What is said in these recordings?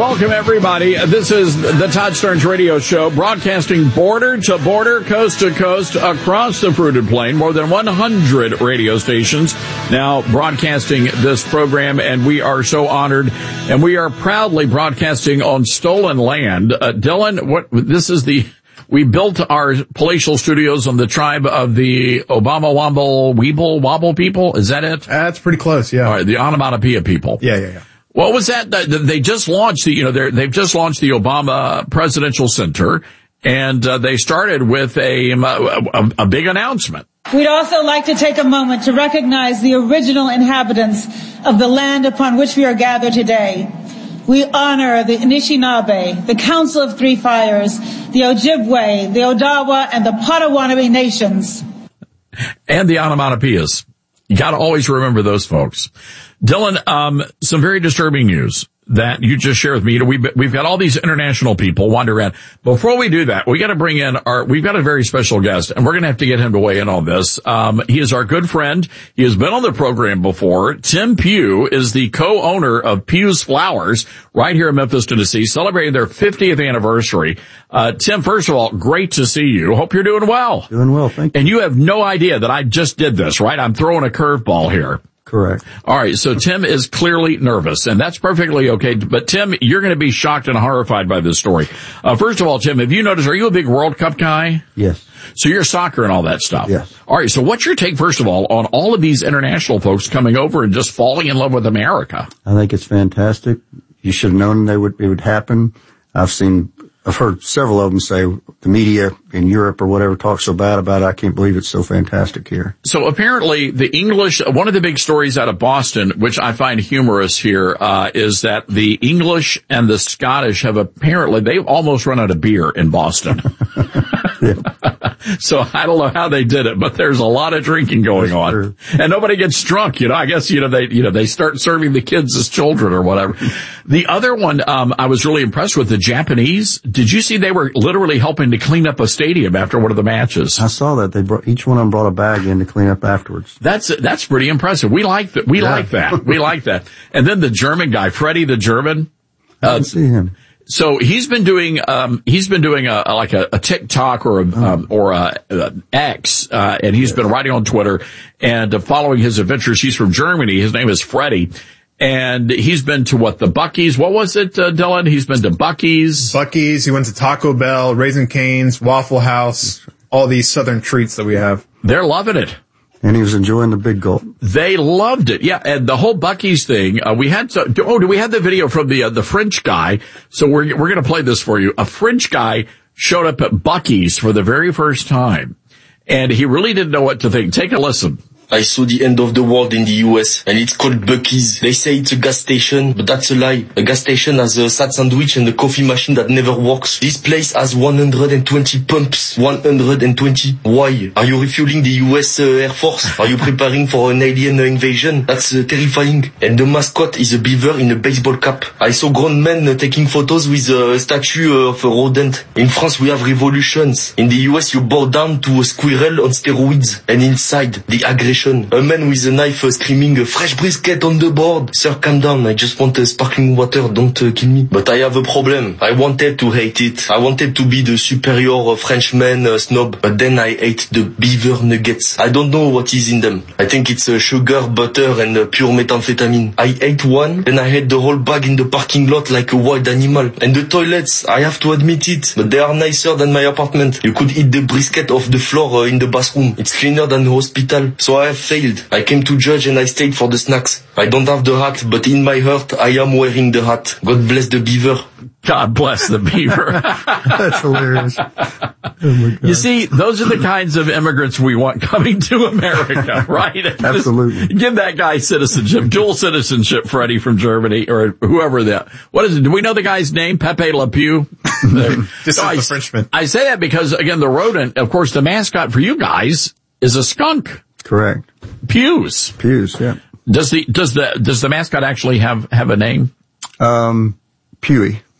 welcome everybody. This is the Todd Stearns Radio Show, broadcasting border to border, coast to coast, across the fruited plain. More than 100 radio stations now broadcasting this program, and we are so honored. And we are proudly broadcasting on stolen land. Dylan, we built our palatial studios on the tribe of the Obama Wobble people. Is that it? That's pretty close, yeah. All right, the Onomatopoeia people. Yeah. What was that? They just launched they've just launched the Obama Presidential Center, and they started with a big announcement. We'd also like to take a moment to recognize the original inhabitants of the land upon which we are gathered today. We honor the Anishinaabe, the Council of Three Fires, the Ojibwe, the Odawa, and the Potawatomi nations. And the onomatopoeias. You gotta always remember those folks. Dylan, some very disturbing news that you just shared with me. We've got all these international people wandering around. Before we do that, we got to bring in we've got a very special guest, and we're going to have to get him to weigh in on this. He is our good friend. He has been on the program before. Tim Pugh is the co-owner of Pugh's Flowers right here in Memphis, Tennessee, celebrating their 50th anniversary. Tim, first of all, great to see you. Hope you're doing well. Doing well, thank you. And you have no idea that I just did this, right? I'm throwing a curveball here. Correct. All right, so Tim is clearly nervous, and that's perfectly okay. But Tim, you're going to be shocked and horrified by this story. First of all, Tim, have you noticed, are you a big World Cup guy? Yes. So you're soccer and all that stuff? Yes. All right, so what's your take, first of all, on all of these international folks coming over and just falling in love with America? I think it's fantastic. You should have known it would happen. I've heard several of them say the media in Europe or whatever talks so bad about it. I can't believe it's so fantastic here. So apparently the English, one of the big stories out of Boston, which I find humorous here, is that the English and the Scottish they've almost run out of beer in Boston. So I don't know how they did it, but there's a lot of drinking going on. True. And nobody gets drunk, I guess, they start serving the kids as children or whatever. The other one, I was really impressed with, the Japanese. Did you see they were literally helping to clean up a stadium after one of the matches? I saw that. Each one of them brought a bag in to clean up afterwards. That's pretty impressive. We like that. We like that. And then the German guy, Freddie the German. I didn't see him. So he's been doing a TikTok or a X, and he's been writing on Twitter and following his adventures. He's from Germany. His name is Freddie. And he's been to the Buc-ee's? What was it, Dylan? He's been to Buc-ee's. Buc-ee's. He went to Taco Bell, Raising Cane's, Waffle House, all these southern treats that we have. They're loving it. And he was enjoying the big gulp. They loved it. Yeah. And the whole Buc-ee's thing, do we have the video from the French guy? So we're going to play this for you. A French guy showed up at Buc-ee's for the very first time, and he really didn't know what to think. Take a listen. I saw the end of the world in the US, and it's called Buc-ee's. They say it's a gas station, but that's a lie. A gas station has a sad sandwich and a coffee machine that never works. This place has 120 pumps. 120. Why? Are you refueling the US Air Force? Are you preparing for an alien invasion? That's terrifying. And the mascot is a beaver in a baseball cap. I saw grown men taking photos with a statue of a rodent. In France, we have revolutions. In the US, you bow down to a squirrel on steroids. And inside, the aggression. A man with a knife screaming, a fresh brisket on the board. Sir, calm down. I just want sparkling water. Don't kill me. But I have a problem. I wanted to hate it. I wanted to be the superior Frenchman snob. But then I ate the beaver nuggets. I don't know what is in them. I think it's sugar, butter, and pure methamphetamine. I ate one, then I had the whole bag in the parking lot like a wild animal. And the toilets, I have to admit it, but they are nicer than my apartment. You could eat the brisket off the floor in the bathroom. It's cleaner than the hospital. So I have failed. I came to judge and I stayed for the snacks. I don't have the hat, but in my heart, I am wearing the hat. God bless the beaver. God bless the beaver. That's hilarious. Oh my God. You see, those are the kinds of immigrants we want coming to America, right? Absolutely. Just give that guy citizenship, dual citizenship, Freddie from Germany, or whoever that. What is it? Do we know the guy's name? Pepe Le Pew? This is the Frenchman. I say that because, again, the rodent, of course, the mascot for you guys is a skunk. Correct. Pugh's, yeah. Does the mascot actually have a name? Pewee.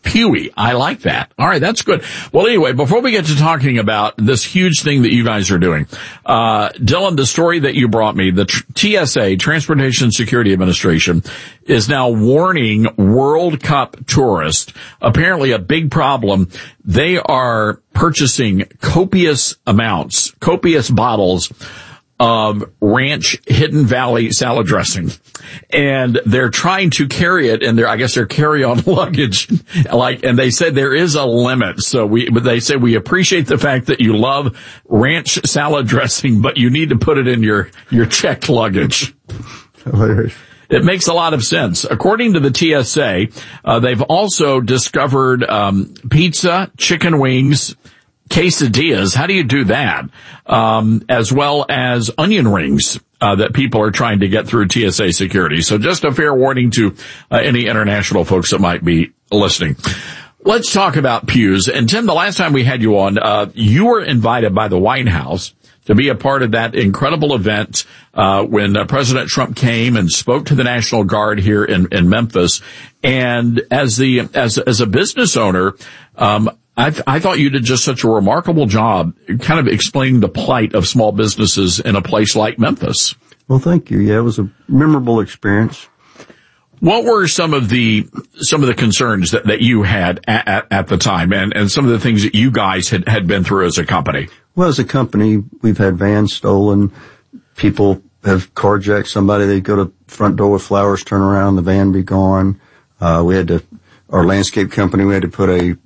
Pewy. I like that. All right, that's good. Well, anyway, before we get to talking about this huge thing that you guys are doing, Dylan, the story that you brought me, the TSA, Transportation Security Administration, is now warning World Cup tourists. Apparently a big problem. They are purchasing copious bottles of Ranch Hidden Valley salad dressing. And they're trying to carry it in their carry-on luggage. And they said there is a limit. But they say we appreciate the fact that you love ranch salad dressing, but you need to put it in your checked luggage. Hilarious. It makes a lot of sense. According to the TSA, they've also discovered, pizza, chicken wings, quesadillas. How do you do that? As well as onion rings, that people are trying to get through TSA security. So just a fair warning to any international folks that might be listening. Let's talk about pews. And Tim, the last time we had you on, you were invited by the White House to be a part of that incredible event, when President Trump came and spoke to the National Guard here in Memphis. And as a business owner, I thought you did just such a remarkable job kind of explaining the plight of small businesses in a place like Memphis. Well, thank you. Yeah, it was a memorable experience. What were some of the concerns that you had at the time and some of the things that you guys had been through as a company? Well, as a company, we've had vans stolen. People have carjacked somebody. They go to the front door with flowers, turn around, the van be gone. Our landscape company, we had to put a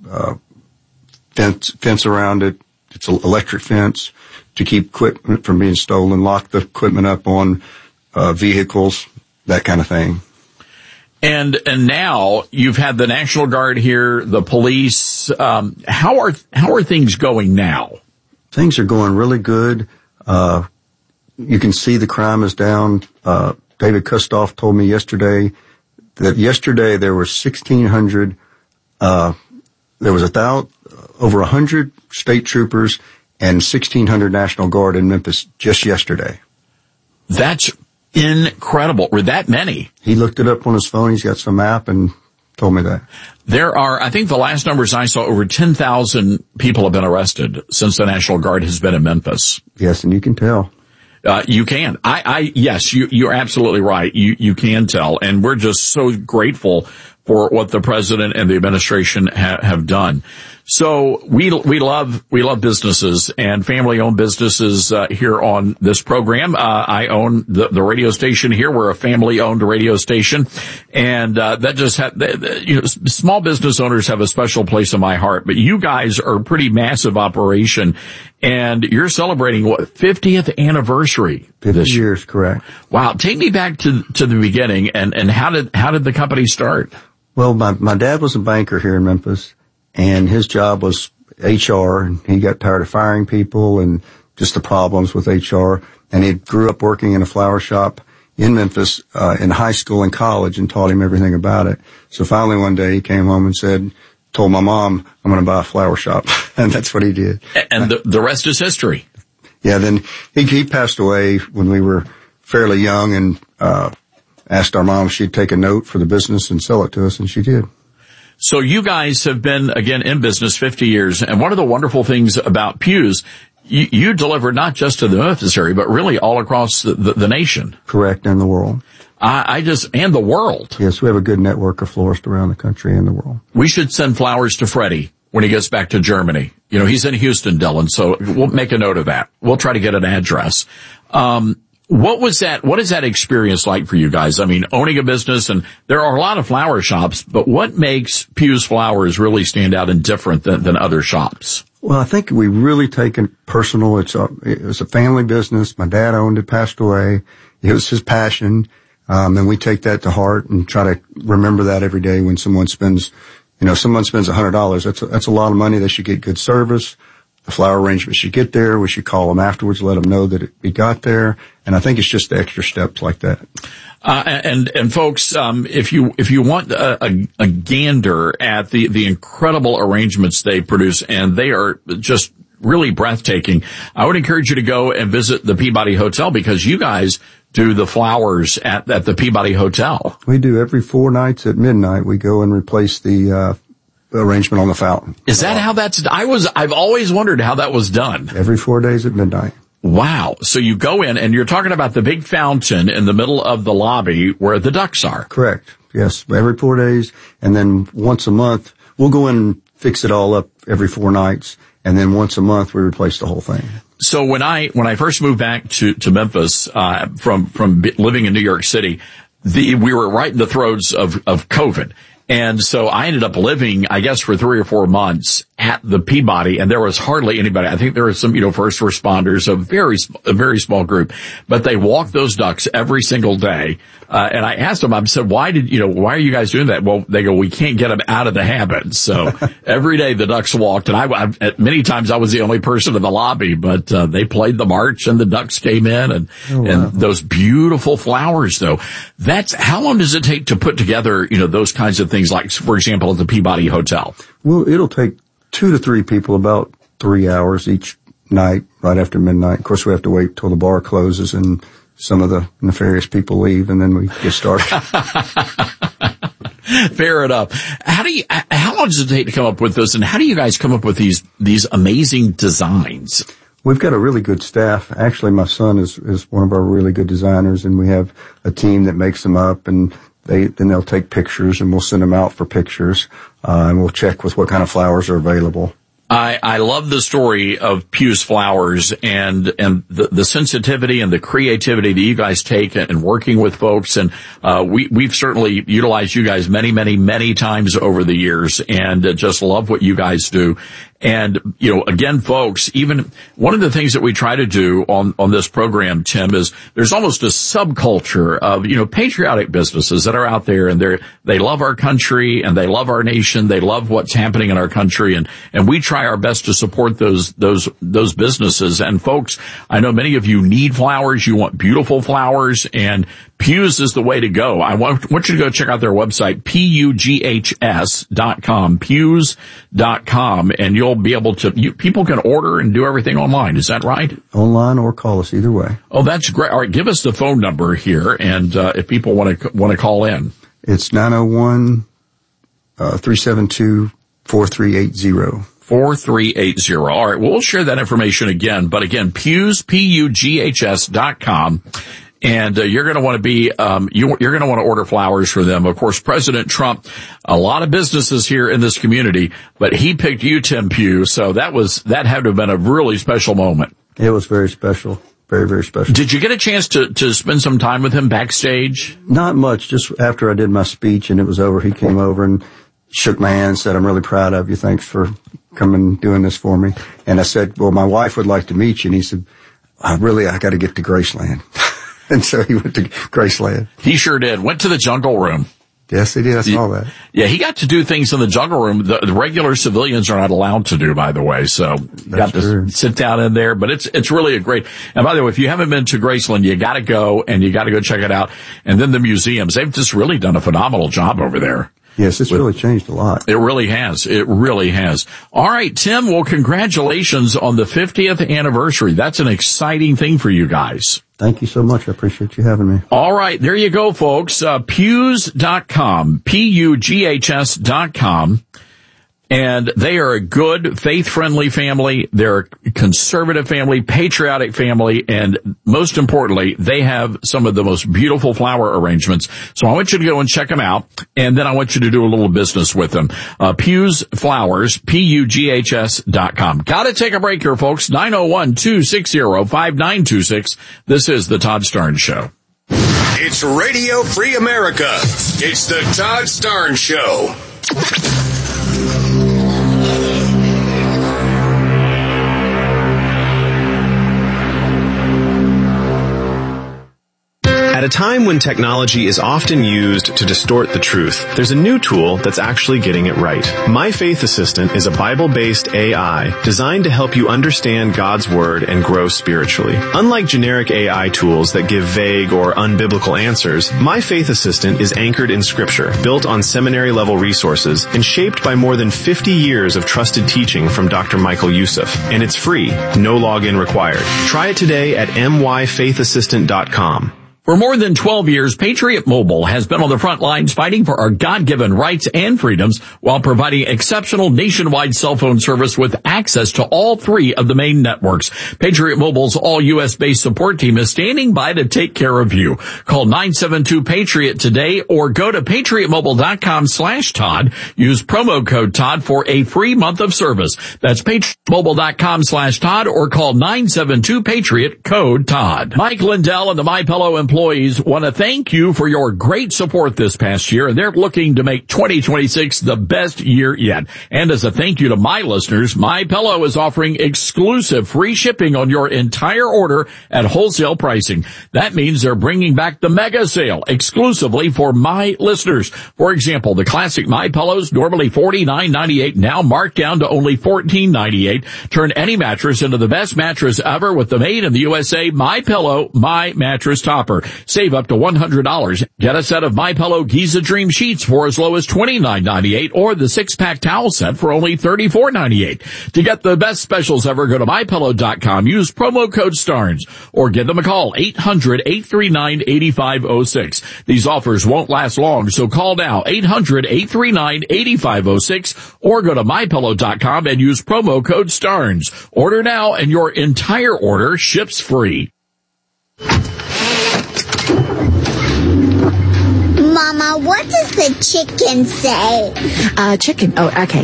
fence around it. It's an electric fence to keep equipment from being stolen, lock the equipment up on vehicles, that kind of thing. And now you've had the National Guard here, the police. How are things going now? Things are going really good. You can see the crime is down. David Kustoff told me yesterday that there were 1,600, there was over 100 state troopers and 1,600 National Guard in Memphis just yesterday. That's incredible. Were that many? He looked it up on his phone. He's got some app and told me that. There are, I think the last numbers I saw, over 10,000 people have been arrested since the National Guard has been in Memphis. Yes, and you can tell. You can. Yes, you're absolutely right. You can tell. And we're just so grateful for what the president and the administration have done. So we love businesses and family-owned businesses here on this program. I own the radio station here. We're a family-owned radio station, and that just small business owners have a special place in my heart. But you guys are a pretty massive operation, and you're celebrating 50th anniversary. 50 years, correct. Wow, take me back to the beginning, and how did the company start? Well, my dad was a banker here in Memphis. And his job was HR, and he got tired of firing people and just the problems with HR. And he grew up working in a flower shop in Memphis, in high school and college, and taught him everything about it. So finally one day he came home and told my mom, I'm going to buy a flower shop. And that's what he did. And the rest is history. Yeah, then he passed away when we were fairly young, and asked our mom if she'd take a note for the business and sell it to us, and she did. So you guys have been, again, in business 50 years, and one of the wonderful things about Pews, you deliver not just to the Memphis area, but really all across the nation. Correct, and the world. And the world. Yes, we have a good network of florists around the country and the world. We should send flowers to Freddie when he gets back to Germany. He's in Houston, Dylan, so we'll make a note of that. We'll try to get an address. What is that experience like for you guys? I mean, owning a business, and there are a lot of flower shops, but what makes Pews Flowers really stand out and different than other shops? Well, I think we really take it personal. It was a family business. My dad owned it, passed away. It was his passion. And we take that to heart and try to remember that every day when someone spends $100. That's a lot of money. They should get good service. The flower arrangement should get there. We should call them afterwards, let them know that we got there. And I think it's just the extra steps like that. And folks, if you want a gander at the incredible arrangements they produce, and they are just really breathtaking, I would encourage you to go and visit the Peabody Hotel, because you guys do the flowers at the Peabody Hotel. We do every 4 nights at midnight. We go and replace the arrangement on the fountain. Is that how that's, I've always wondered how that was done. Every 4 days at midnight. Wow. So you go in and you're talking about the big fountain in the middle of the lobby where the ducks are. Correct. Yes. Every 4 days. And then once a month, we'll go in and fix it all up every 4 nights. And then once a month, we replace the whole thing. So when I first moved back to Memphis, from living in New York City, we were right in the throes of COVID. And so I ended up living, I guess, for 3 or 4 months at the Peabody, and there was hardly anybody. I think there were some, first responders, a very small group, but they walked those ducks every single day. And I asked them, I said, why are you guys doing that? Well, they go, we can't get them out of the habit. So every day the ducks walked, and many times I was the only person in the lobby, but, they played the march and the ducks came in and those beautiful flowers though. How long does it take to put together, those kinds of things, like, for example, at the Peabody Hotel? Well, it'll take 2 to 3 people about 3 hours each night, right after midnight. Of course, we have to wait till the bar closes and some of the nefarious people leave, and then we get started. Fair enough. How long does it take to come up with this, and how do you guys come up with these amazing designs? We've got a really good staff. Actually, my son is one of our really good designers, and we have a team that makes them up, and they'll take pictures, and we'll send them out for pictures, and we'll check with what kind of flowers are available. I love the story of Pugh's Flowers and the sensitivity and the creativity that you guys take in working with folks. And, we've certainly utilized you guys many, many, many times over the years, and just love what you guys do. And, again, folks, even one of the things that we try to do on this program, Tim, is there's almost a subculture of, patriotic businesses that are out there, and they love our country and they love our nation. They love what's happening in our country. And we try our best to support those businesses. And folks, I know many of you need flowers. You want beautiful flowers, and Pugh's is the way to go. I want you to go check out their website, pughs.com, pughs.com, and you'll be able to, people can order and do everything online. Is that right? Online or call us, either way. Oh, that's great. All right, give us the phone number here, and if people want to call in. It's 901-372-4380. 4380. All right, well, we'll share that information again, but again, Pughs, pughs.com. And you're going to want to be you're going to want to order flowers for them. Of course, President Trump, a lot of businesses here in this community, but he picked you, Tim Pugh, so that had to have been a really special moment. It was very special. Very, very special. Did you get a chance to spend some time with him backstage? Not much. Just after I did my speech and it was over, he came over and shook my hand and said, "I'm really proud of you. Thanks for coming and doing this for me." And I said, "Well, my wife would like to meet you." And he said, I got to get to Graceland." And so he went to Graceland. He sure did. Went to the Jungle Room. Yes, he did. I saw that. Yeah, he got to do things in the Jungle Room the regular civilians are not allowed to do, by the way. So got to sit down in there. But it's really a great. And by the way, if you haven't been to Graceland, you got to go, and you got to go check it out. And then the museums, they've just really done a phenomenal job over there. Yes, it's really changed a lot. It really has. It really has. All right, Tim, well, congratulations on the 50th anniversary. That's an exciting thing for you guys. Thank you so much. I appreciate you having me. All right, there you go, folks. Pughs.com, pughs.com. And they are a good, faith-friendly family. They're a conservative family, patriotic family, and most importantly, they have some of the most beautiful flower arrangements. So I want you to go and check them out, and then I want you to do a little business with them. Pugh's Flowers, pughs.com. Gotta take a break here, folks. 901-260-5926. This is The Todd Starnes Show. It's Radio Free America. It's The Todd Starnes Show. At a time when technology is often used to distort the truth, there's a new tool that's actually getting it right. My Faith Assistant is a Bible-based AI designed to help you understand God's Word and grow spiritually. Unlike generic AI tools that give vague or unbiblical answers, My Faith Assistant is anchored in Scripture, built on seminary-level resources, and shaped by more than 50 years of trusted teaching from Dr. Michael Youssef. And it's free, no login required. Try it today at myfaithassistant.com. For more than 12 years, Patriot Mobile has been on the front lines fighting for our God-given rights and freedoms while providing exceptional nationwide cell phone service with access to all 3 of the main networks. Patriot Mobile's all-U.S.-based support team is standing by to take care of you. Call 972-PATRIOT today or go to patriotmobile.com/Todd. Use promo code Todd for a free month of service. That's patriotmobile.com/Todd or call 972-PATRIOT code Todd. Mike Lindell and the MyPillow employees want to thank you for your great support this past year, and they're looking to make 2026 the best year yet. And as a thank you to my listeners, MyPillow is offering exclusive free shipping on your entire order at wholesale pricing. That means they're bringing back the mega sale exclusively for my listeners. For example, the classic MyPillows, normally $49.98, now marked down to only $14.98. Turn any mattress into the best mattress ever with the made in the USA MyPillow My Mattress Topper. Save up to $100. Get a set of MyPillow Giza Dream Sheets for as low as $29.98 or the 6-pack towel set for only $34.98. To get the best specials ever, go to MyPillow.com. Use promo code STARNS or give them a call, 800-839-8506. These offers won't last long, so call now, 800-839-8506 or go to MyPillow.com and use promo code STARNS. Order now and your entire order ships free. Mama, what does the chicken say? Chicken. Oh, okay.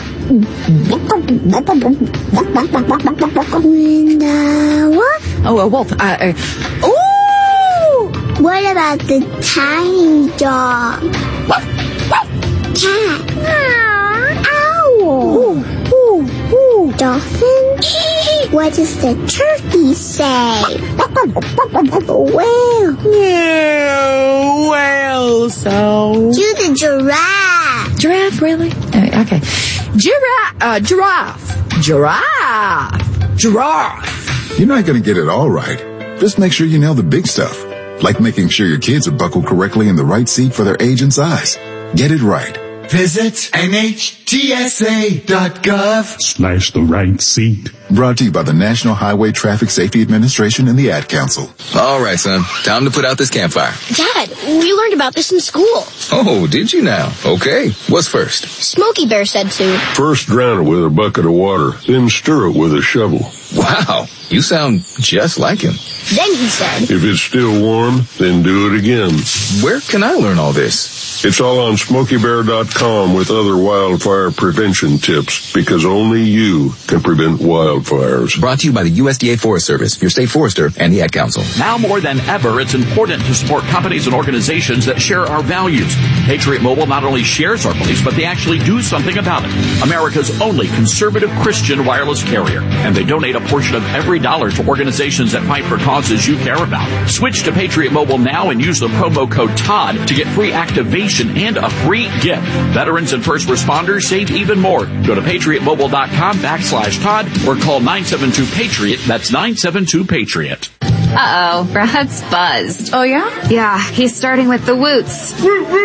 What? Oh, a wolf. Ooh! What about the tiny dog? Cat. Owl. Ooh. Dolphin. What does the turkey say? Whale. Whale. So. Do the giraffe. Giraffe, really? Okay. Giraffe. You're not going to get it all right. Just make sure you nail the big stuff, like making sure your kids are buckled correctly in the right seat for their age and size. Get it right. Visit NHTSA.gov/the right seat. Brought to you by the National Highway Traffic Safety Administration and the Ad Council. All right, son. Time to put out this campfire. Dad, we learned about this in school. Oh, did you now? Okay. What's first? Smokey Bear said to. First drown it with a bucket of water, then stir it with a shovel. Wow. You sound just like him. Then he said. If it's still warm, then do it again. Where can I learn all this? It's all on SmokeyBear.com with other wildfire prevention tips, because only you can prevent wildfires. Brought to you by the USDA Forest Service, your state forester, and the Ad Council. Now more than ever, it's important to support companies and organizations that share our values. Patriot Mobile not only shares our beliefs, but they actually do something about it. America's only conservative Christian wireless carrier. And they donate a portion of every dollar to organizations that fight for causes you care about. Switch to Patriot Mobile now and use the promo code TODD to get free activation and a free gift. Veterans and first responders save even more. Go to patriotmobile.com/Todd or call 972-PATRIOT. That's 972-PATRIOT. Uh-oh, Brad's buzzed. Oh, yeah? Yeah, he's starting with the woots.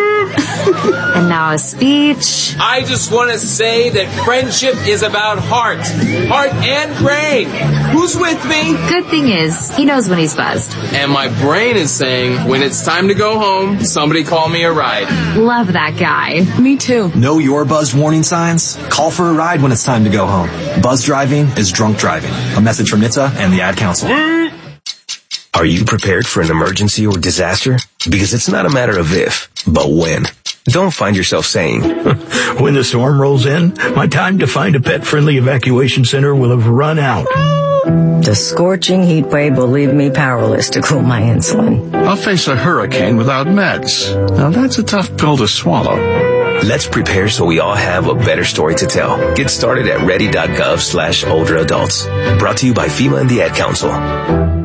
And now a speech. I just want to say that friendship is about heart and brain. Who's with me? Good thing is, he knows when he's buzzed. And my brain is saying, when it's time to go home, somebody call me a ride. Love that guy. Me too. Know your buzzed warning signs? Call for a ride when it's time to go home. Buzz driving is drunk driving. A message from NHTSA and the Ad Council. Are you prepared for an emergency or disaster? Because it's not a matter of if, but when. Don't find yourself saying, when the storm rolls in, my time to find a pet-friendly evacuation center will have run out. The scorching heat wave will leave me powerless to cool my insulin. I'll face a hurricane without meds. Now that's a tough pill to swallow. Let's prepare so we all have a better story to tell. Get started at ready.gov/older adults. Brought to you by FEMA and the Ad Council.